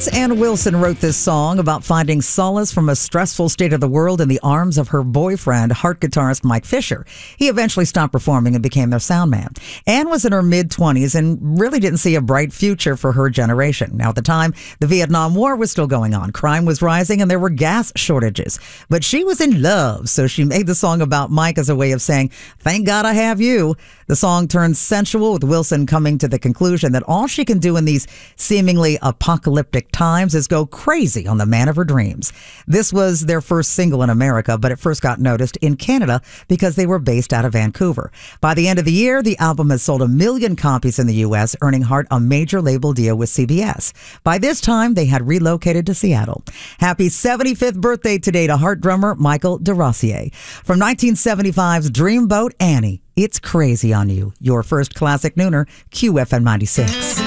Once Ann Wilson wrote this song about finding solace from a stressful state of the world in the arms of her boyfriend, Heart guitarist Mike Fisher. He eventually stopped performing and became their sound man. Ann was in her mid-20s and really didn't see a bright future for her generation. Now, at the time, the Vietnam War was still going on. Crime was rising and there were gas shortages. But she was in love, so she made the song about Mike as a way of saying, "Thank God I have you." The song turns sensual, with Wilson coming to the conclusion that all she can do in these seemingly apocalyptic times is go crazy on the man of her dreams. This was their first single in America, but it first got noticed in Canada because they were based out of Vancouver. By the end of the year, the album has sold 1 million copies in the U.S., earning Heart a major label deal with CBS. By this time, they had relocated to Seattle. Happy 75th birthday today to Heart drummer Michael DeRossier. From 1975's Dreamboat, Annie, It's Crazy on You. Your first classic nooner, QFM 96.